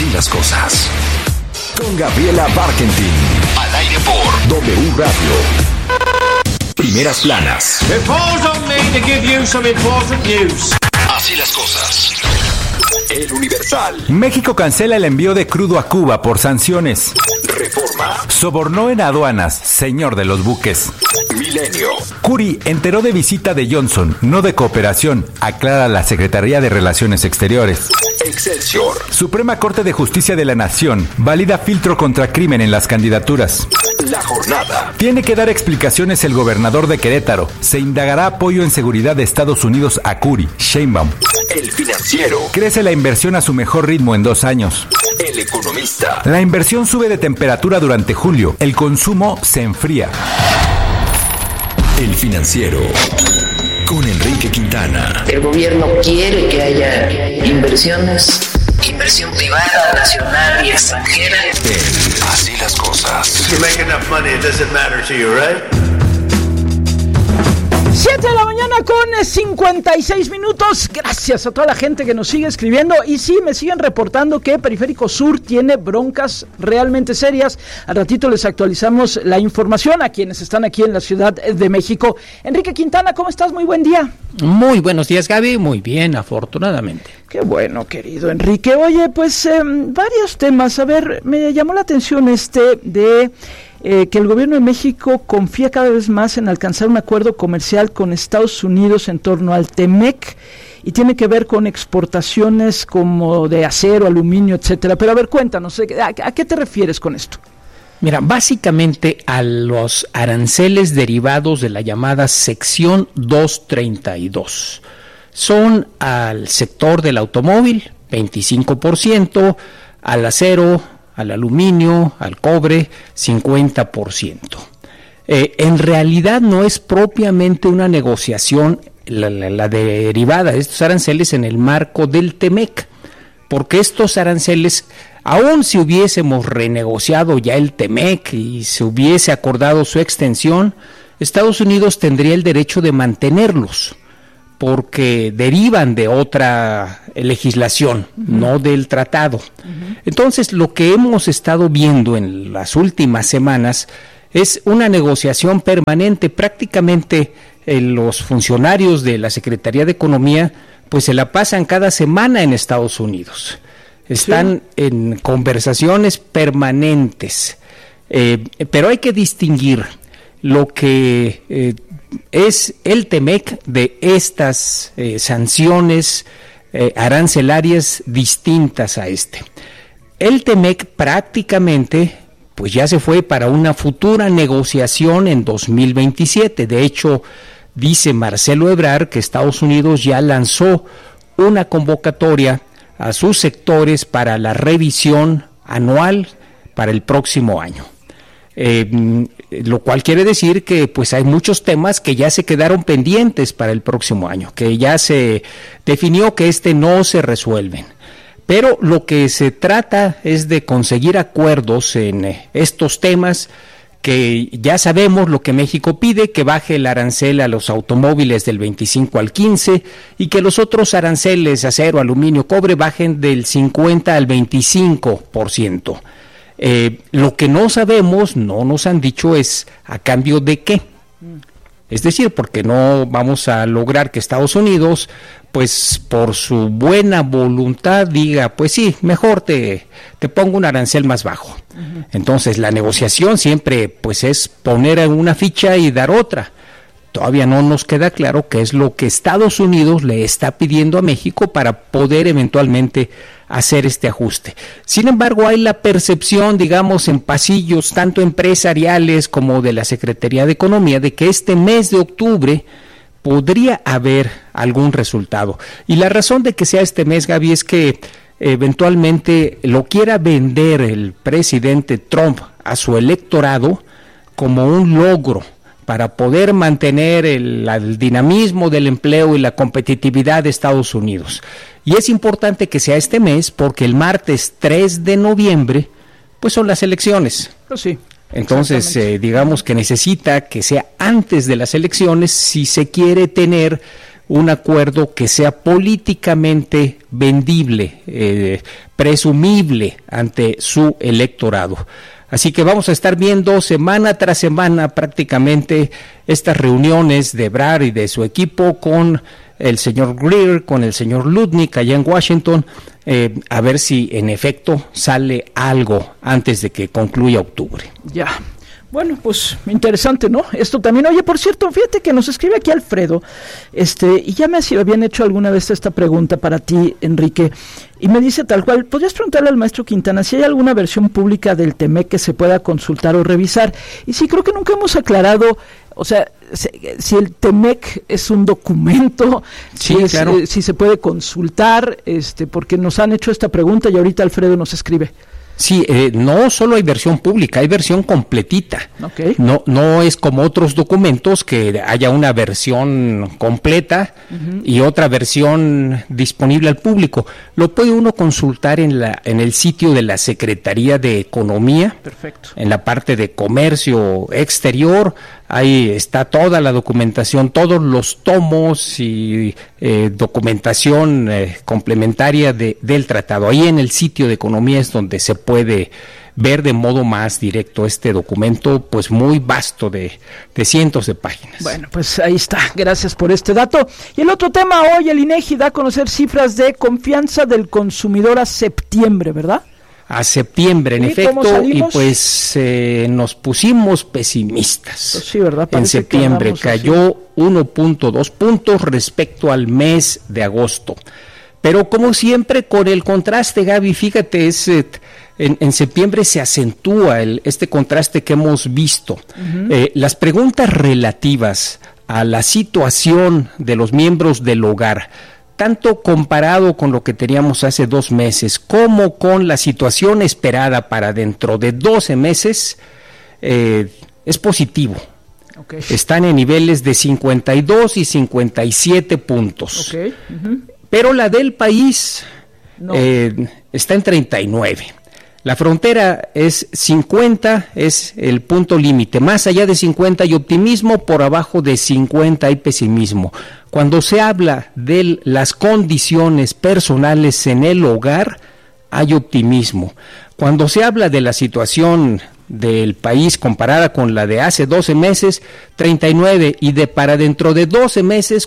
Así las cosas. Con Gabriela Barkentin. Al aire por W Radio. Primeras planas. It falls on me to give you some important news. Así las cosas. El Universal. México cancela el envío de crudo a Cuba por sanciones. Reforma. Sobornó en aduanas, señor de los buques. Milenio. Curi enteró de visita de Johnson, no de cooperación, aclara la Secretaría de Relaciones Exteriores. Excelsior. Suprema Corte de Justicia de la Nación valida filtro contra crimen en las candidaturas. La Jornada. Tiene que dar explicaciones el gobernador de Querétaro. Se indagará apoyo en seguridad de Estados Unidos a Curi, Sheinbaum. El Financiero. Crece la inversión a su mejor ritmo en 2 años. El Economista. La inversión sube de temperatura durante julio. El consumo se enfría. El Financiero. Con Enrique Quintana. El gobierno quiere que haya inversiones, inversión privada, nacional y extranjera. Así las cosas. You make enough money, it doesn't matter to you, right? 7 de la mañana con 56 minutos. Gracias a toda la gente que nos sigue escribiendo. Y sí, me siguen reportando que Periférico Sur tiene broncas realmente serias. Al ratito les actualizamos la información a quienes están aquí en la Ciudad de México. Enrique Quintana, ¿cómo estás? Muy buen día. Muy buenos días, Gaby. Muy bien, afortunadamente. Qué bueno, querido Enrique. Oye, pues varios temas. A ver, me llamó la atención de que el gobierno de México confía cada vez más en alcanzar un acuerdo comercial con Estados Unidos en torno al TEMEC, y tiene que ver con exportaciones como de acero, aluminio, etcétera. Pero a ver, cuéntanos, ¿a qué te refieres con esto? Mira, básicamente a los aranceles derivados de la llamada sección 232. Son al sector del automóvil, 25%, al acero, al aluminio, al cobre, 50%. En realidad no es propiamente una negociación la derivada de estos aranceles en el marco del TEMEC, porque estos aranceles, aun si hubiésemos renegociado ya el TEMEC y se hubiese acordado su extensión, Estados Unidos tendría el derecho de mantenerlos, porque derivan de otra legislación, no del tratado. Entonces, lo que hemos estado viendo en las últimas semanas es una negociación permanente. Prácticamente los funcionarios de la Secretaría de Economía pues se la pasan cada semana en Estados Unidos. Están en conversaciones permanentes. Pero hay que distinguir lo que es el TEMEC de estas sanciones arancelarias distintas a este. El TEMEC prácticamente pues ya se fue para una futura negociación en 2027. De hecho, dice Marcelo Ebrard que Estados Unidos ya lanzó una convocatoria a sus sectores para la revisión anual para el próximo año. Lo cual quiere decir que pues hay muchos temas que ya se quedaron pendientes para el próximo año, que ya se definió que no se resuelven. Pero lo que se trata es de conseguir acuerdos en estos temas, que ya sabemos lo que México pide, que baje el arancel a los automóviles del 25 al 15 y que los otros aranceles, acero, aluminio, cobre, bajen del 50 al 25%. Lo que no sabemos, no nos han dicho es a cambio de qué. Es decir, porque no vamos a lograr que Estados Unidos, pues por su buena voluntad diga, pues sí, mejor te pongo un arancel más bajo. Entonces la negociación siempre pues es poner una ficha y dar otra. Todavía no nos queda claro qué es lo que Estados Unidos le está pidiendo a México para poder eventualmente hacer este ajuste. Sin embargo, hay la percepción, digamos, en pasillos tanto empresariales como de la Secretaría de Economía, de que este mes de octubre podría haber algún resultado. Y la razón de que sea este mes, Gaby, es que eventualmente lo quiera vender el presidente Trump a su electorado como un logro para poder mantener el dinamismo del empleo y la competitividad de Estados Unidos. Y es importante que sea este mes porque el martes 3 de noviembre pues son las elecciones. Pues sí. Entonces, digamos que necesita que sea antes de las elecciones si se quiere tener un acuerdo que sea políticamente vendible, presumible ante su electorado. Así que vamos a estar viendo semana tras semana prácticamente estas reuniones de Ebrard y de su equipo con el señor Greer, con el señor Lutnick allá en Washington, a ver si en efecto sale algo antes de que concluya octubre. Ya. Bueno, pues interesante, ¿no? Esto también. Oye, por cierto, fíjate que nos escribe aquí Alfredo, y ya me habían hecho alguna vez esta pregunta para ti, Enrique, y me dice tal cual, ¿podrías preguntarle al maestro Quintana si hay alguna versión pública del TEMEC que se pueda consultar o revisar? Y sí, creo que nunca hemos aclarado, o sea, si el TEMEC es un documento, sí, claro, si se puede consultar, porque nos han hecho esta pregunta y ahorita Alfredo nos escribe. Sí, no solo hay versión pública, hay versión completita. Okay. No es como otros documentos que haya una versión completa y otra versión disponible al público. Lo puede uno consultar en el sitio de la Secretaría de Economía. Perfecto. En la parte de comercio exterior, ahí está toda la documentación, todos los tomos y documentación complementaria del tratado. Ahí en el sitio de Economía es donde se puede ver de modo más directo este documento, pues muy vasto de cientos de páginas. Bueno, pues ahí está, gracias por este dato. Y el otro tema, hoy el INEGI da a conocer cifras de confianza del consumidor a septiembre, ¿verdad? A septiembre, en efecto, y pues nos pusimos pesimistas. Pues sí, ¿verdad? En septiembre cayó 1.2 puntos respecto al mes de agosto. Pero como siempre, con el contraste, Gaby, fíjate, en septiembre se acentúa este contraste que hemos visto. Las preguntas relativas a la situación de los miembros del hogar, tanto comparado con lo que teníamos hace 2 meses, como con la situación esperada para dentro de 12 meses, es positivo. Okay. Están en niveles de 52 y 57 puntos. Okay. Pero la del país no. Está en 39. La frontera es 50, es el punto límite. Más allá de 50 hay optimismo, por abajo de 50 hay pesimismo. Cuando se habla de las condiciones personales en el hogar, hay optimismo. Cuando se habla de la situación del país comparada con la de hace 12 meses, 39, y para dentro de 12 meses,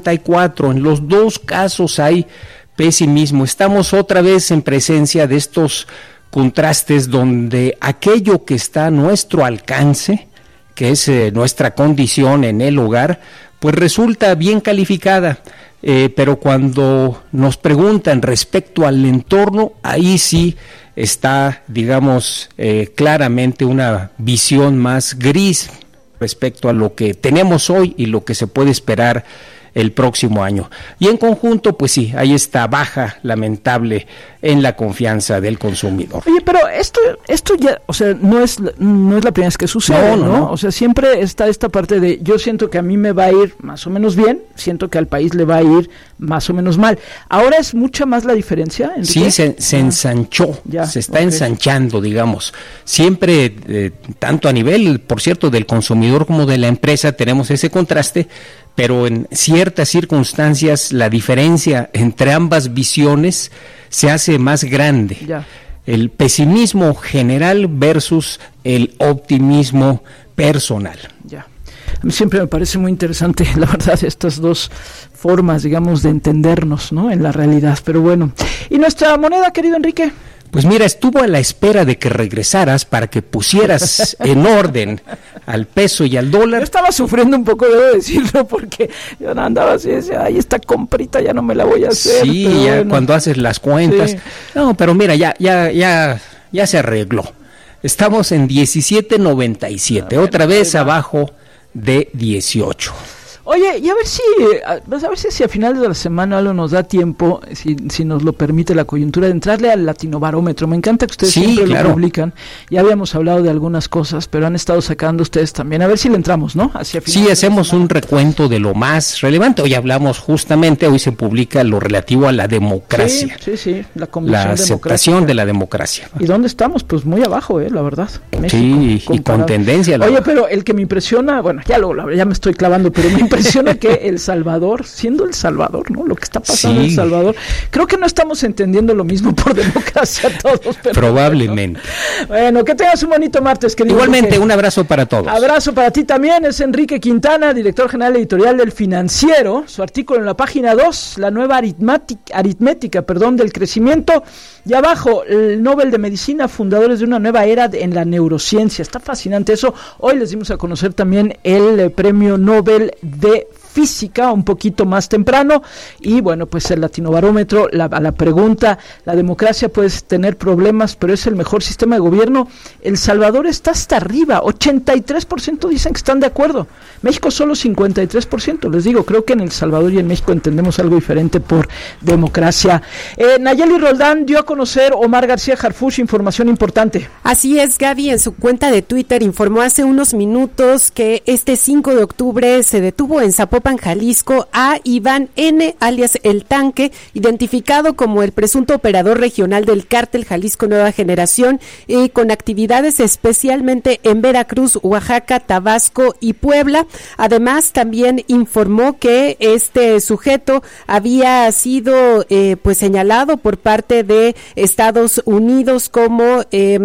44. En los dos casos hay pesimismo. Estamos otra vez en presencia de estos contrastes donde aquello que está a nuestro alcance, que es nuestra condición en el hogar, pues resulta bien calificada, pero cuando nos preguntan respecto al entorno, ahí sí está, digamos, claramente una visión más gris respecto a lo que tenemos hoy y lo que se puede esperar el próximo año. Y en conjunto, pues sí, hay esta baja lamentable en la confianza del consumidor. Oye, pero esto ya, o sea, no es la primera vez que sucede, ¿no? O sea, siempre está esta parte de, yo siento que a mí me va a ir más o menos bien, siento que al país le va a ir más o menos mal. ¿Ahora es mucha más la diferencia, Enrique? Sí, se ensanchó, se está ensanchando, digamos. Siempre, tanto a nivel, por cierto, del consumidor como de la empresa, tenemos ese contraste, pero en ciertas circunstancias la diferencia entre ambas visiones se hace más grande. Ya. El pesimismo general versus el optimismo personal. Ya. A mí siempre me parece muy interesante, la verdad, estas dos formas, digamos, de entendernos, ¿no?, en la realidad. Pero bueno. ¿Y nuestra moneda, querido Enrique? Pues mira, estuvo a la espera de que regresaras para que pusieras en orden al peso y al dólar. Yo estaba sufriendo un poco, debo decirlo, porque yo andaba así, decía, ay, esta comprita ya no me la voy a hacer. Sí, ya bueno, cuando haces las cuentas. Sí. No, pero mira, ya se arregló. Estamos en 17.97, otra vez abajo de 18. Oye, y a ver si a finales de la semana algo nos da tiempo, si nos lo permite la coyuntura, de entrarle al Latinobarómetro. Me encanta que ustedes siempre lo publican. Ya habíamos hablado de algunas cosas, pero han estado sacando ustedes también. A ver si le entramos, ¿no? Sí, hacemos un recuento de lo más relevante. Hoy hablamos justamente, hoy se publica lo relativo a la democracia. Sí, la aceptación de la democracia. ¿Y dónde estamos? Pues muy abajo, la verdad. México, sí, y con tendencia. Oye, pero el que me impresiona, bueno, ya me estoy clavando, pero me impresiona impresiona que El Salvador, siendo El Salvador, ¿no? Lo que está pasando en El Salvador, creo que no estamos entendiendo lo mismo por democracia todos. Pero probablemente. Bueno, que tengas un bonito martes, querido. Igualmente, un abrazo para todos. Abrazo para ti también. Es Enrique Quintana, director general editorial del Financiero. Su artículo en la página 2, la nueva aritmética del crecimiento. Y abajo, el Nobel de Medicina, fundadores de una nueva era en la neurociencia. Está fascinante eso. Hoy les dimos a conocer también el premio Nobel de Física, un poquito más temprano. Y bueno, pues el Latinobarómetro, a la pregunta, la democracia puede tener problemas, pero es el mejor sistema de gobierno. El Salvador está hasta arriba, 83% dicen que están de acuerdo. México solo 53%. Les digo, creo que en El Salvador y en México entendemos algo diferente por democracia. Nayeli Roldán dio a conocer Omar García Harfuch información importante. Así es, Gaby, en su cuenta de Twitter informó hace unos minutos que este 5 de octubre se detuvo en Zapopan, Jalisco, a Iván N., alias El Tanque, identificado como el presunto operador regional del cártel Jalisco Nueva Generación, con actividades especialmente en Veracruz, Oaxaca, Tabasco y Puebla. Además, también informó que este sujeto había sido señalado por parte de Estados Unidos como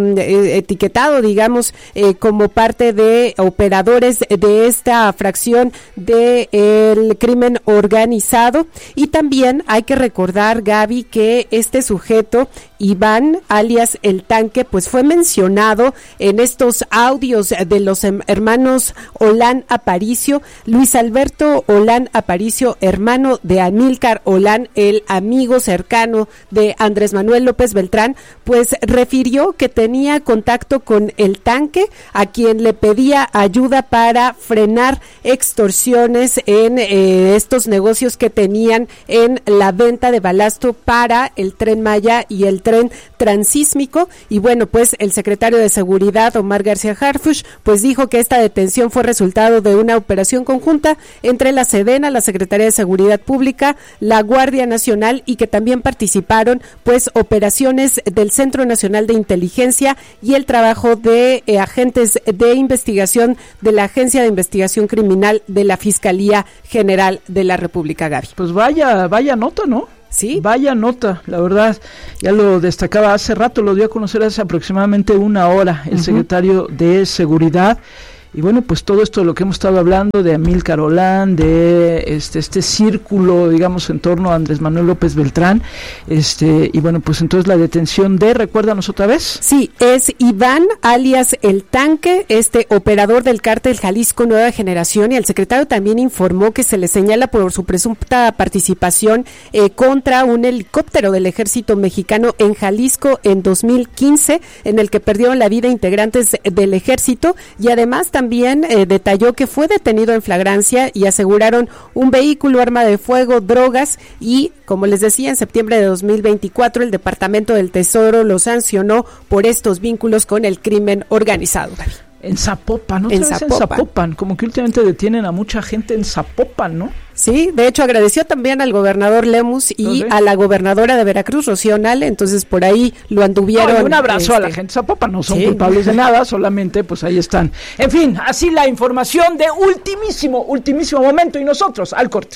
etiquetado, digamos, como parte de operadores de esta fracción de el crimen organizado. Y también hay que recordar, Gaby, que este sujeto, Iván, alias El Tanque, pues fue mencionado en estos audios de los hermanos Olán Aparicio. Luis Alberto Olán Aparicio, hermano de Amílcar Olán, el amigo cercano de Andrés Manuel López Beltrán, pues refirió que tenía contacto con El Tanque, a quien le pedía ayuda para frenar extorsiones en estos negocios que tenían en la venta de balasto para el Tren Maya y el tren transísmico. Y bueno, pues el secretario de Seguridad, Omar García Harfuch, pues dijo que esta detención fue resultado de una operación conjunta entre la Sedena, la Secretaría de Seguridad Pública, la Guardia Nacional, y que también participaron pues operaciones del Centro Nacional de Inteligencia y el trabajo de agentes de investigación de la Agencia de Investigación Criminal de la Fiscalía General de la República, Gaby. Pues vaya nota, ¿no? Sí. Vaya nota, la verdad, ya lo destacaba hace rato, lo dio a conocer hace aproximadamente una hora el secretario de Seguridad. Y bueno, pues todo esto de lo que hemos estado hablando de Amílcar Olán, de este círculo, digamos, en torno a Andrés Manuel López Beltrán, y bueno, pues entonces la detención recuérdanos otra vez. Sí, es Iván, alias El Tanque, operador del cártel Jalisco Nueva Generación, y el secretario también informó que se le señala por su presunta participación contra un helicóptero del ejército mexicano en Jalisco en 2015, en el que perdieron la vida integrantes del ejército, y además también detalló que fue detenido en flagrancia y aseguraron un vehículo, arma de fuego, drogas, y como les decía, en septiembre de 2024 el Departamento del Tesoro lo sancionó por estos vínculos con el crimen organizado. En Zapopan, ¿no? En Zapopan, como que últimamente detienen a mucha gente en Zapopan, ¿no? Sí, de hecho agradeció también al gobernador Lemus y a la gobernadora de Veracruz, Rocío Nale, entonces por ahí lo anduvieron. Un abrazo a la gente de Zapopan, no son culpables de nada, solamente pues ahí están. En fin, así la información de ultimísimo momento, y nosotros al corte.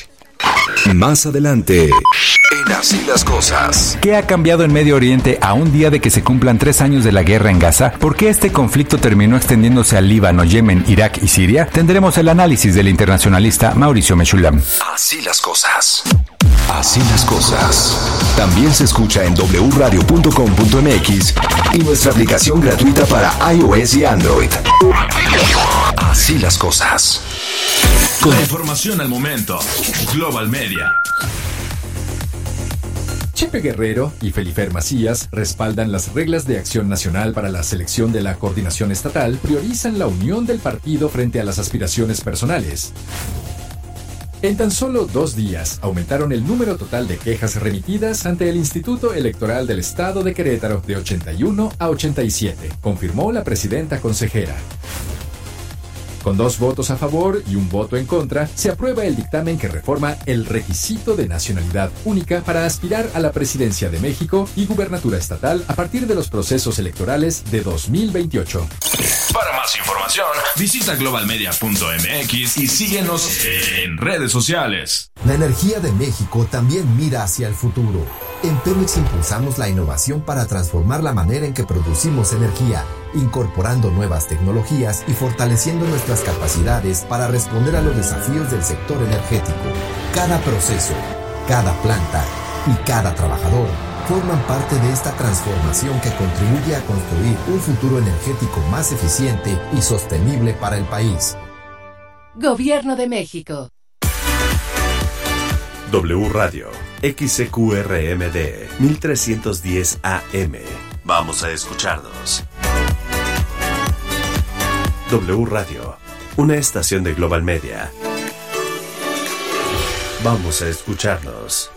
Más adelante, en Así las Cosas. ¿Qué ha cambiado en Medio Oriente a un día de que se cumplan 3 años de la guerra en Gaza? ¿Por qué este conflicto terminó extendiéndose al Líbano, Yemen, Irak y Siria? Tendremos el análisis del internacionalista Mauricio Mechulam. Así las cosas. Así las cosas. También se escucha en wradio.com.mx y nuestra aplicación gratuita para iOS y Android. Así las cosas. Con información al momento. Global Media. Chepe Guerrero y Felifer Macías respaldan las reglas de acción nacional para la selección de la coordinación estatal, priorizan la unión del partido frente a las aspiraciones personales. En tan solo 2 días, aumentaron el número total de quejas remitidas ante el Instituto Electoral del Estado de Querétaro de 81 a 87, confirmó la presidenta consejera. Con 2 votos a favor y 1 voto en contra, se aprueba el dictamen que reforma el requisito de nacionalidad única para aspirar a la presidencia de México y gubernatura estatal a partir de los procesos electorales de 2028. Para más más información, visita globalmedia.mx y síguenos en redes sociales. La energía de México también mira hacia el futuro. En Pemex impulsamos la innovación para transformar la manera en que producimos energía, incorporando nuevas tecnologías y fortaleciendo nuestras capacidades para responder a los desafíos del sector energético. Cada proceso, cada planta y cada trabajador forman parte de esta transformación que contribuye a construir un futuro energético más eficiente y sostenible para el país. Gobierno de México. W Radio, XCQRMD, 1310 AM. Vamos a escucharnos. W Radio, una estación de Global Media. Vamos a escucharnos.